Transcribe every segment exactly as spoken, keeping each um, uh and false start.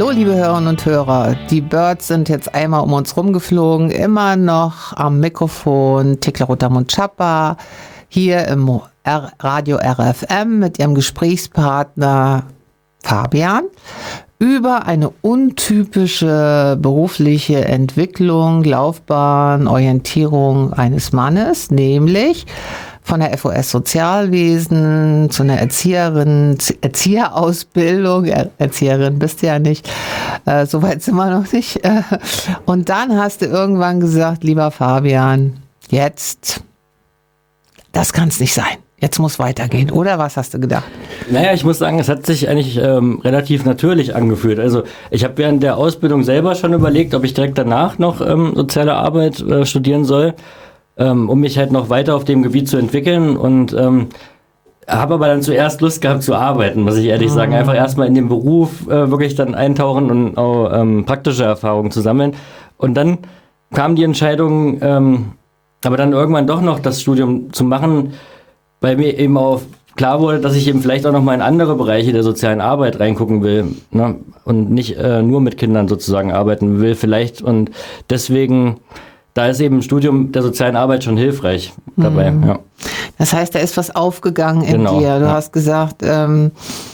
So, liebe Hörerinnen und Hörer, die Birds sind jetzt einmal um uns rumgeflogen, immer noch am Mikrofon Thekla Rothamund-Chapa, hier im R- Radio R F M mit ihrem Gesprächspartner Fabian über eine untypische berufliche Entwicklung, Laufbahn, Orientierung eines Mannes, nämlich von der F O S Sozialwesen zu einer Erzieherin, Erzieherausbildung, Erzieherin bist du ja nicht, äh, so weit sind wir noch nicht. Äh, und dann hast du irgendwann gesagt, lieber Fabian, jetzt, das kann es nicht sein. Jetzt muss weitergehen, oder was hast du gedacht? Naja, ich muss sagen, es hat sich eigentlich ähm, relativ natürlich angefühlt. Also ich habe während der Ausbildung selber schon überlegt, ob ich direkt danach noch ähm, soziale Arbeit äh, studieren soll, ähm, um mich halt noch weiter auf dem Gebiet zu entwickeln, und ähm, habe aber dann zuerst Lust gehabt zu arbeiten, muss ich ehrlich mhm. sagen. Einfach erstmal in den Beruf äh, wirklich dann eintauchen und auch ähm, praktische Erfahrungen zu sammeln. Und dann kam die Entscheidung, ähm, aber dann irgendwann doch noch das Studium zu machen, weil mir eben auch klar wurde, dass ich eben vielleicht auch noch mal in andere Bereiche der sozialen Arbeit reingucken will, ne? Und nicht äh, nur mit Kindern sozusagen arbeiten will vielleicht. Und deswegen, da ist eben ein Studium der sozialen Arbeit schon hilfreich dabei. Mhm. Ja. Das heißt, da ist was aufgegangen in genau, dir. Du ja. hast gesagt, ähm,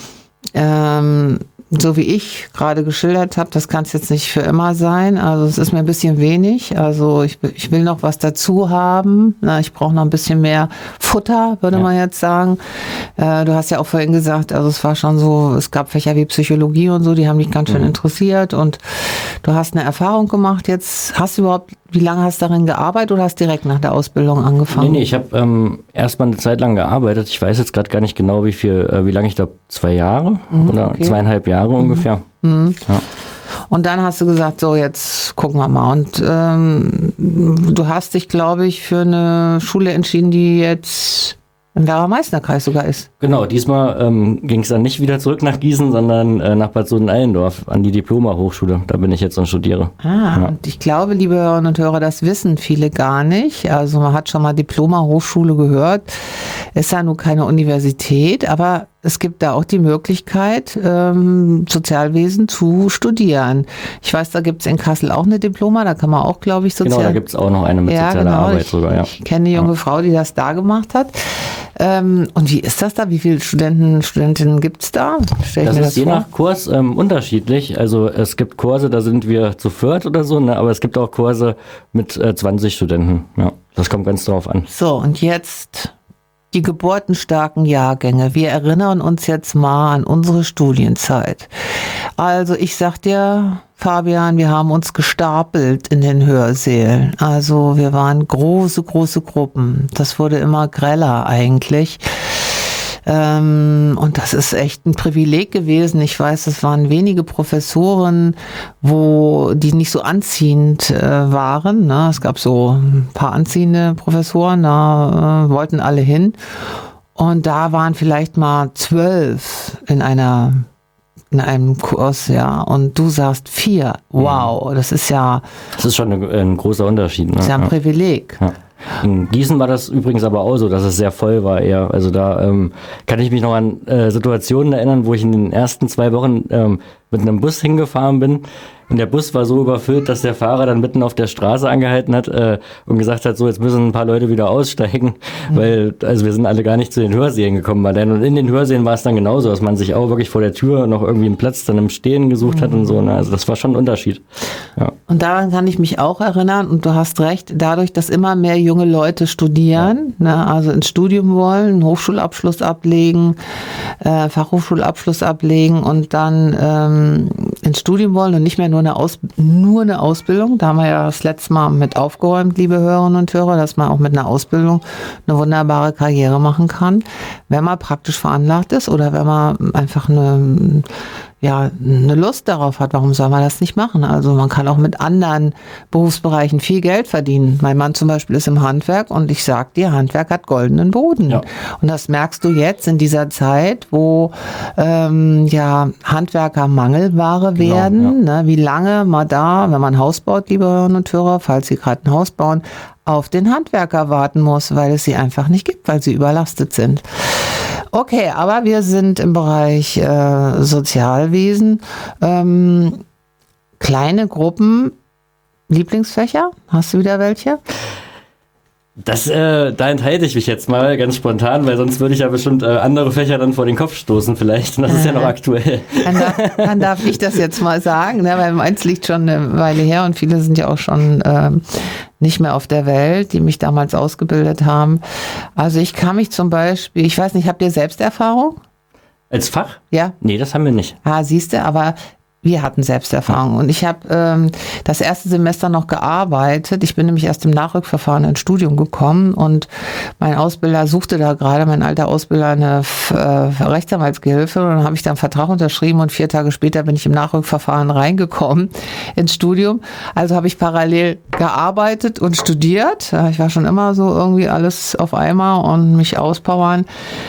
ähm, so wie ich gerade geschildert habe, das kann es jetzt nicht für immer sein. Also es ist mir ein bisschen wenig. Also ich, ich will noch was dazu haben. Na, ich brauche noch ein bisschen mehr Futter, würde ja. man jetzt sagen. Äh, du hast ja auch vorhin gesagt, also es war schon so, es gab Fächer wie Psychologie und so, die haben dich ganz schön mhm. interessiert. Und du hast eine Erfahrung gemacht. Jetzt hast du überhaupt, wie lange hast du darin gearbeitet oder hast direkt nach der Ausbildung angefangen? Nee, nee, ich habe ähm, erstmal eine Zeit lang gearbeitet. Ich weiß jetzt gerade gar nicht genau, wie viel, äh, wie lange, ich glaube zwei Jahre mhm, oder okay. zweieinhalb Jahre mhm. ungefähr. Mhm. Ja. Und dann hast du gesagt, so jetzt gucken wir mal. Und ähm, du hast dich, glaube ich, für eine Schule entschieden, die jetzt im Werra-Meißner-Kreis sogar ist. Genau, diesmal ähm, ging es dann nicht wieder zurück nach Gießen, sondern äh, nach Bad Soden-Allendorf an die Diploma-Hochschule. Da bin ich jetzt und studiere. Ah, ja. Und ich glaube, liebe Hörerinnen und Hörer, das wissen viele gar nicht. Also man hat schon mal Diploma-Hochschule gehört. Ist ja nun keine Universität, aber es gibt da auch die Möglichkeit, ähm, Sozialwesen zu studieren. Ich weiß, da gibt es in Kassel auch eine Diploma, da kann man auch, glaube ich, sozial... Genau, da gibt es auch noch eine mit ja, sozialer genau. Arbeit ich, sogar. Ja. Ich kenne eine junge ja. Frau, die das da gemacht hat. Ähm, und wie ist das da? Wie viele Studenten, Studentinnen gibt es da? Stell ich das mir ist das je vor? nach Kurs ähm, unterschiedlich. Also es gibt Kurse, da sind wir zu viert oder so, ne? Aber es gibt auch Kurse mit äh, zwanzig Studenten. Ja, das kommt ganz drauf an. So, und jetzt die geburtenstarken Jahrgänge. Wir erinnern uns jetzt mal an unsere Studienzeit. Also ich sag dir, Fabian, wir haben uns gestapelt in den Hörsälen. Also wir waren große, große Gruppen. Das wurde immer greller eigentlich. Ähm, und das ist echt ein Privileg gewesen. Ich weiß, es waren wenige Professoren, wo die nicht so anziehend äh, waren. Ne? Es gab so ein paar anziehende Professoren, da äh, wollten alle hin. Und da waren vielleicht mal zwölf in einer in einem Kurs, ja, und du sagst vier. Wow, das ist ja... Das ist schon ein, ein großer Unterschied. Ne? Das ist ja ein ja. Privileg. Ja. In Gießen war das übrigens aber auch so, dass es sehr voll war eher. Also da ähm, kann ich mich noch an äh, Situationen erinnern, wo ich in den ersten zwei Wochen ähm, mit einem Bus hingefahren bin. Und der Bus war so überfüllt, dass der Fahrer dann mitten auf der Straße angehalten hat äh, und gesagt hat, so jetzt müssen ein paar Leute wieder aussteigen, mhm. weil also wir sind alle gar nicht zu den Hörsälen gekommen. Weil dann, und in den Hörsälen war es dann genauso, dass man sich auch wirklich vor der Tür noch irgendwie einen Platz dann im Stehen gesucht mhm. hat und so. Ne? Also das war schon ein Unterschied. Ja. Und daran kann ich mich auch erinnern, und du hast recht, dadurch, dass immer mehr junge Leute studieren, ja. ne, also ins Studium wollen, einen Hochschulabschluss ablegen, äh, Fachhochschulabschluss ablegen und dann ähm, ins Studium wollen und nicht mehr nur eine, Aus, nur eine Ausbildung. Da haben wir ja das letzte Mal mit aufgeräumt, liebe Hörerinnen und Hörer, dass man auch mit einer Ausbildung eine wunderbare Karriere machen kann, wenn man praktisch veranlagt ist oder wenn man einfach eine... ja, eine Lust darauf hat, warum soll man das nicht machen? Also man kann auch mit anderen Berufsbereichen viel Geld verdienen. Mein Mann zum Beispiel ist im Handwerk und ich sag dir, Handwerk hat goldenen Boden. Ja. Und das merkst du jetzt in dieser Zeit, wo ähm, ja Handwerker Mangelware werden. Genau, ja. ne? Wie lange man da, wenn man ein Haus baut, liebe Hörerinnen und Hörer, falls Sie gerade ein Haus bauen, auf den Handwerker warten muss, weil es sie einfach nicht gibt, weil sie überlastet sind. Okay, aber wir sind im Bereich äh, Sozialwesen. Ähm, kleine Gruppen, Lieblingsfächer? Hast du wieder welche? Das, äh, da enthalte ich mich jetzt mal ganz spontan, weil sonst würde ich ja bestimmt äh, andere Fächer dann vor den Kopf stoßen vielleicht. Und das ist ja noch aktuell. Dann darf, dann darf ich das jetzt mal sagen, ne? Weil meins liegt schon eine Weile her und viele sind ja auch schon ähm, nicht mehr auf der Welt, die mich damals ausgebildet haben. Also ich kann mich zum Beispiel, ich weiß nicht, habt ihr Selbsterfahrung? Als Fach? Ja. Nee, das haben wir nicht. Ah, siehst du, aber wir hatten Selbsterfahrung und ich habe ähm, das erste Semester noch gearbeitet. Ich bin nämlich erst im Nachrückverfahren ins Studium gekommen und mein Ausbilder suchte da gerade, mein alter Ausbilder, eine äh, Rechtsanwaltsgehilfe und dann habe ich da einen Vertrag unterschrieben und vier Tage später bin ich im Nachrückverfahren reingekommen ins Studium. Also habe ich parallel gearbeitet und studiert. Ich war schon immer so irgendwie alles auf einmal und mich auspowern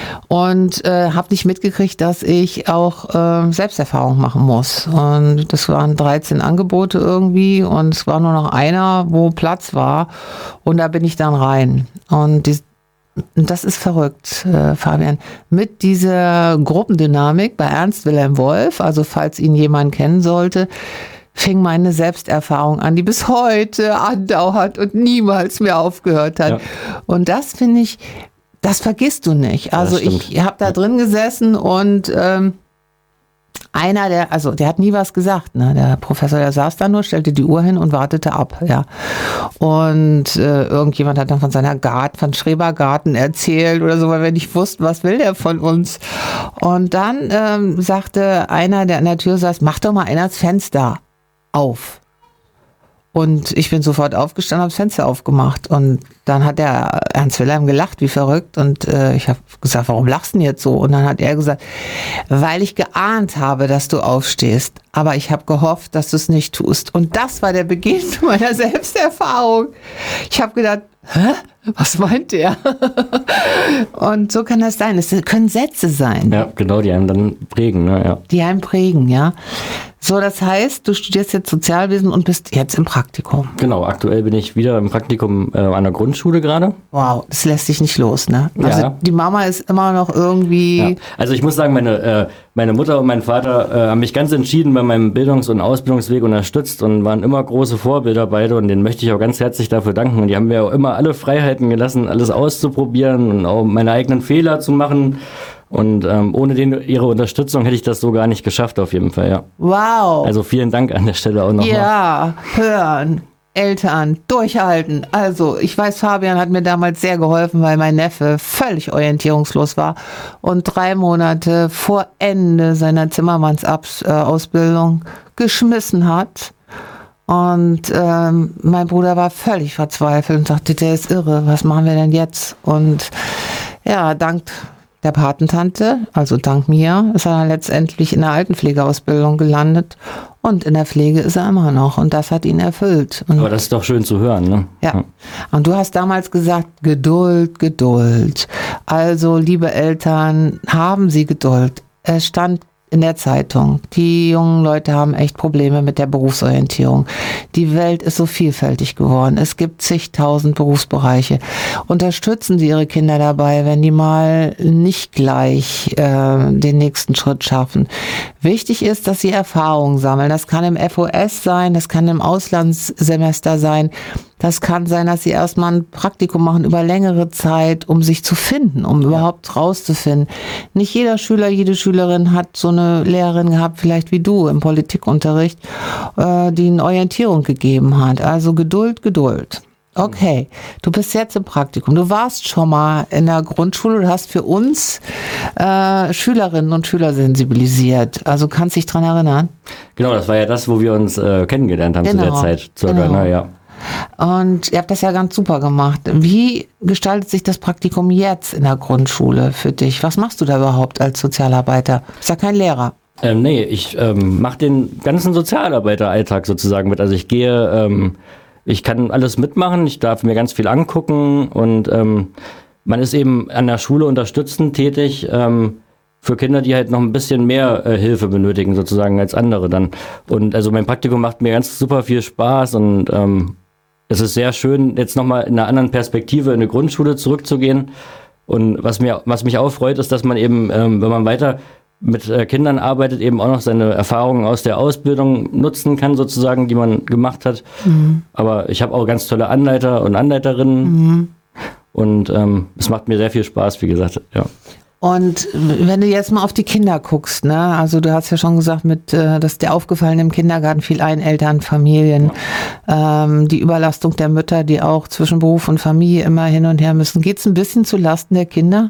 und äh, habe nicht mitgekriegt, dass ich auch äh, Selbsterfahrung machen muss. Und das waren dreizehn Angebote irgendwie und es war nur noch einer, wo Platz war und da bin ich dann rein. Und die, das ist verrückt, äh, Fabian. Mit dieser Gruppendynamik bei Ernst Wilhelm Wolf, also falls ihn jemand kennen sollte, fing meine Selbsterfahrung an, die bis heute andauert und niemals mehr aufgehört hat. Ja. Und das finde ich, das vergisst du nicht. Also ich habe da drin gesessen und ähm, einer, der, also der hat nie was gesagt, ne? Der Professor, der saß da nur, stellte die Uhr hin und wartete ab, ja. Und äh, irgendjemand hat dann von seiner Garten, von Schrebergarten erzählt oder so, weil wir nicht wussten, was will der von uns. Und dann ähm, sagte einer, der an der Tür saß, mach doch mal einer das Fenster auf. Und ich bin sofort aufgestanden, habe das Fenster aufgemacht. Und dann hat der Ernst Wilhelm gelacht, wie verrückt. Und äh, ich habe gesagt, warum lachst du denn jetzt so? Und dann hat er gesagt, weil ich geahnt habe, dass du aufstehst. Aber ich habe gehofft, dass du es nicht tust. Und das war der Beginn meiner Selbsterfahrung. Ich habe gedacht, hä? Was meint der? Und so kann das sein. Es können Sätze sein. Ja, genau, die einem dann prägen. Ne? Ja. Die einen prägen, ja. So, das heißt, du studierst jetzt Sozialwesen und bist jetzt im Praktikum. Genau, aktuell bin ich wieder im Praktikum äh, an der Grundschule gerade. Wow, das lässt sich nicht los, ne? Also ja. Die Mama ist immer noch irgendwie... Ja. Also ich muss sagen, meine, äh, meine Mutter und mein Vater äh, haben mich ganz entschieden bei meinem Bildungs- und Ausbildungsweg unterstützt und waren immer große Vorbilder beide und denen möchte ich auch ganz herzlich dafür danken. Und die haben mir auch immer alle Freiheiten gelassen, alles auszuprobieren und auch meine eigenen Fehler zu machen. Und ähm, ohne den, ihre Unterstützung hätte ich das so gar nicht geschafft, auf jeden Fall, ja. Wow. Also vielen Dank an der Stelle auch nochmal. Ja, hören, Eltern, durchhalten. Also ich weiß, Fabian hat mir damals sehr geholfen, weil mein Neffe völlig orientierungslos war und drei Monate vor Ende seiner Zimmermannsausbildung geschmissen hat. Und ähm, mein Bruder war völlig verzweifelt und sagte, der ist irre, was machen wir denn jetzt? Und ja, dank der Patentante, also dank mir, ist er dann letztendlich in der Altenpflegeausbildung gelandet und in der Pflege ist er immer noch und das hat ihn erfüllt. Und aber das ist doch schön zu hören, ne? Ja. Und du hast damals gesagt, Geduld, Geduld. Also, liebe Eltern, haben Sie Geduld. Es stand in der Zeitung, die jungen Leute haben echt Probleme mit der Berufsorientierung. Die Welt ist so vielfältig geworden. Es gibt zigtausend Berufsbereiche. Unterstützen Sie Ihre Kinder dabei, wenn die mal nicht gleich äh, den nächsten Schritt schaffen. Wichtig ist, dass sie Erfahrungen sammeln. Das kann im F O S sein, das kann im Auslandssemester sein. Das kann sein, dass sie erstmal ein Praktikum machen über längere Zeit, um sich zu finden, um überhaupt rauszufinden. Nicht jeder Schüler, jede Schülerin hat so eine Lehrerin gehabt, vielleicht wie du im Politikunterricht, äh, die eine Orientierung gegeben hat. Also Geduld, Geduld. Okay, du bist jetzt im Praktikum. Du warst schon mal in der Grundschule, du hast für uns äh, Schülerinnen und Schüler sensibilisiert. Also kannst dich dran erinnern? Genau, das war ja das, wo wir uns äh, kennengelernt haben genau. zu der Zeit. Circa, genau. Ne, ja. Und ihr habt das ja ganz super gemacht. Wie gestaltet sich das Praktikum jetzt in der Grundschule für dich? Was machst du da überhaupt als Sozialarbeiter? Bist ja kein Lehrer. Ähm, nee, ich ähm, mache den ganzen Sozialarbeiteralltag sozusagen mit. Also ich gehe, ähm, ich kann alles mitmachen, ich darf mir ganz viel angucken und ähm, man ist eben an der Schule unterstützend tätig ähm, für Kinder, die halt noch ein bisschen mehr äh, Hilfe benötigen sozusagen als andere dann. Und also mein Praktikum macht mir ganz super viel Spaß und ähm, es ist sehr schön, jetzt nochmal in einer anderen Perspektive in eine Grundschule zurückzugehen, Und was mir, was mich auch freut, ist, dass man eben, ähm, wenn man weiter mit äh, Kindern arbeitet, eben auch noch seine Erfahrungen aus der Ausbildung nutzen kann, sozusagen, die man gemacht hat. Mhm. Aber ich habe auch ganz tolle Anleiter und Anleiterinnen. Mhm. Und ähm, es macht mir sehr viel Spaß, wie gesagt, ja. Und wenn du jetzt mal auf die Kinder guckst, ne, also du hast ja schon gesagt, mit, äh, dass dir aufgefallen im Kindergarten viel Einelternfamilien, ja. ähm, die Überlastung der Mütter, die auch zwischen Beruf und Familie immer hin und her müssen. Geht es ein bisschen zu Lasten der Kinder?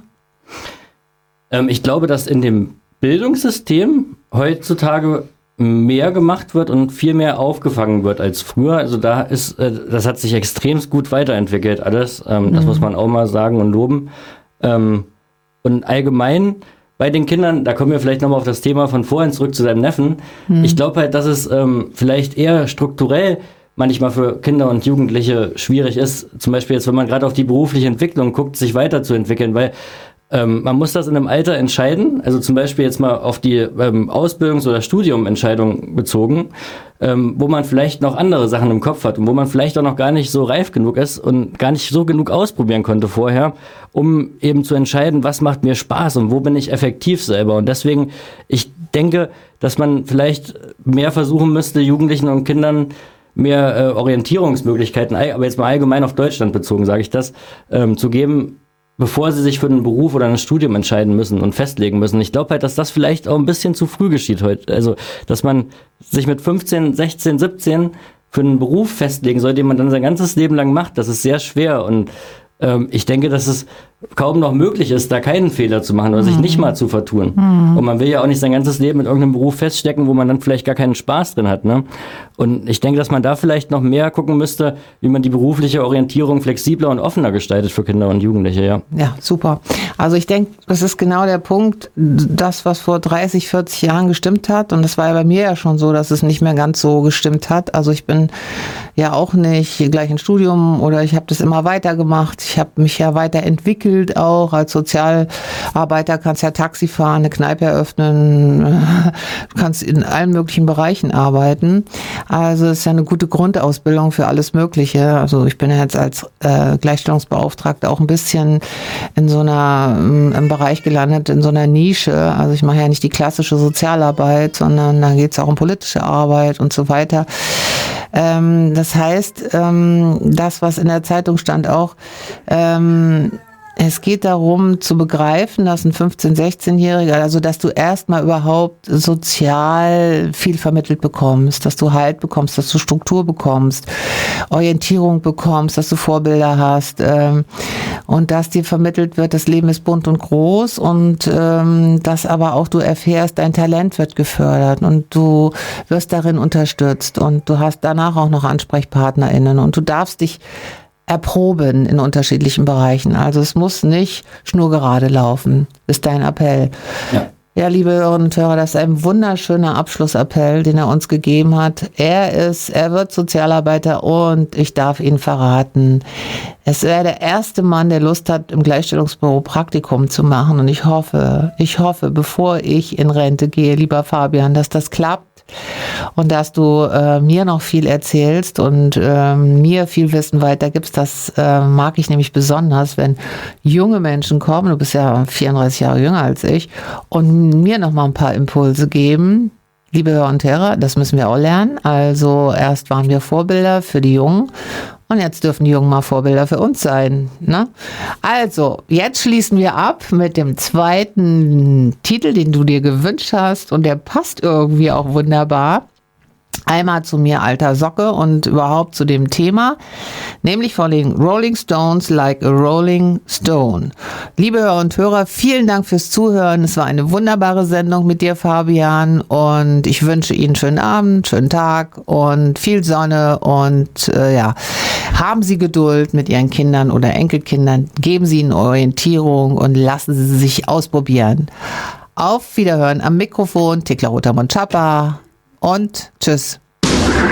Ähm, ich glaube, dass in dem Bildungssystem heutzutage mehr gemacht wird und viel mehr aufgefangen wird als früher. Also da ist, äh, das hat sich extrem gut weiterentwickelt alles. Ähm, mhm. Das muss man auch mal sagen und loben. Ähm, Und allgemein bei den Kindern, da kommen wir vielleicht nochmal auf das Thema von vorhin zurück zu deinem Neffen. Hm. Ich glaube halt, dass es ähm, vielleicht eher strukturell manchmal für Kinder und Jugendliche schwierig ist. Zum Beispiel jetzt, wenn man gerade auf die berufliche Entwicklung guckt, sich weiterzuentwickeln, weil ähm, man muss das in einem Alter entscheiden. Also zum Beispiel jetzt mal auf die ähm, Ausbildungs- oder Studiumentscheidung bezogen, ähm, wo man vielleicht noch andere Sachen im Kopf hat und wo man vielleicht auch noch gar nicht so reif genug ist und gar nicht so genug ausprobieren konnte vorher, um eben zu entscheiden, was macht mir Spaß und wo bin ich effektiv selber. Und deswegen, ich denke, dass man vielleicht mehr versuchen müsste, Jugendlichen und Kindern mehr äh, Orientierungsmöglichkeiten, aber jetzt mal allgemein auf Deutschland bezogen, sage ich das, ähm, zu geben, bevor sie sich für einen Beruf oder ein Studium entscheiden müssen und festlegen müssen. Ich glaube halt, dass das vielleicht auch ein bisschen zu früh geschieht heute. Also, dass man sich mit fünfzehn, sechzehn, siebzehn für einen Beruf festlegen soll, den man dann sein ganzes Leben lang macht, das ist sehr schwer. Und ähm, ich denke, dass es kaum noch möglich ist, da keinen Fehler zu machen oder mhm. sich nicht mal zu vertun. Mhm. Und man will ja auch nicht sein ganzes Leben in irgendeinem Beruf feststecken, wo man dann vielleicht gar keinen Spaß drin hat. Ne? Und ich denke, dass man da vielleicht noch mehr gucken müsste, wie man die berufliche Orientierung flexibler und offener gestaltet für Kinder und Jugendliche. Ja, ja, super. Also ich denke, das ist genau der Punkt, das, was vor dreißig, vierzig Jahren gestimmt hat. Und das war ja bei mir ja schon so, dass es nicht mehr ganz so gestimmt hat. Also ich bin ja auch nicht gleich ins Studium oder ich habe das immer weitergemacht. Ich habe mich ja weiterentwickelt auch. Als Sozialarbeiter kannst ja Taxi fahren, eine Kneipe eröffnen, du kannst in allen möglichen Bereichen arbeiten. Also es ist ja eine gute Grundausbildung für alles Mögliche. Also ich bin ja jetzt als äh, Gleichstellungsbeauftragte auch ein bisschen in so einer, im Bereich gelandet, in so einer Nische. Also ich mache ja nicht die klassische Sozialarbeit, sondern da geht es auch um politische Arbeit und so weiter. Ähm, das heißt, ähm, das, was in der Zeitung stand auch, ähm, es geht darum zu begreifen, dass ein fünfzehn-, sechzehnjähriger, also dass du erstmal überhaupt sozial viel vermittelt bekommst, dass du Halt bekommst, dass du Struktur bekommst, Orientierung bekommst, dass du Vorbilder hast ähm, und dass dir vermittelt wird, das Leben ist bunt und groß und ähm, dass aber auch du erfährst, dein Talent wird gefördert und du wirst darin unterstützt und du hast danach auch noch AnsprechpartnerInnen und du darfst dich erproben in unterschiedlichen Bereichen. Also es muss nicht schnurgerade laufen, ist dein Appell. Ja. Ja, liebe Hörerinnen und Hörer, das ist ein wunderschöner Abschlussappell, den er uns gegeben hat. Er ist, er wird Sozialarbeiter und ich darf Ihnen verraten, es wäre der erste Mann, der Lust hat, im Gleichstellungsbüro Praktikum zu machen. Und ich hoffe, ich hoffe, bevor ich in Rente gehe, lieber Fabian, dass das klappt. Und dass du äh, mir noch viel erzählst und äh, mir viel Wissen weitergibst, das äh, mag ich nämlich besonders, wenn junge Menschen kommen, du bist ja vierunddreißig Jahre jünger als ich, und mir noch mal ein paar Impulse geben. Liebe Hörer und Hörer, das müssen wir auch lernen. Also erst waren wir Vorbilder für die Jungen und jetzt dürfen die Jungen mal Vorbilder für uns sein. Ne? Also, jetzt schließen wir ab mit dem zweiten Titel, den du dir gewünscht hast und der passt irgendwie auch wunderbar. Einmal zu mir, alter Socke, und überhaupt zu dem Thema, nämlich von den Rolling Stones, Like a Rolling Stone. Liebe Hörer und Hörer, vielen Dank fürs Zuhören. Es war eine wunderbare Sendung mit dir, Fabian, und ich wünsche Ihnen einen schönen Abend, schönen Tag und viel Sonne und äh, ja, haben Sie Geduld mit Ihren Kindern oder Enkelkindern, geben Sie ihnen Orientierung und lassen Sie sich ausprobieren. Auf Wiederhören am Mikrofon, Tekla Rotermund-Schapper. Und tschüss.